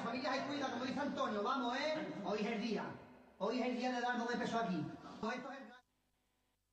familia se cuida, como dice Antonio, vamos, ¿eh? Hoy es el día. Hoy es el día de dar 9 pesos aquí. Esto es el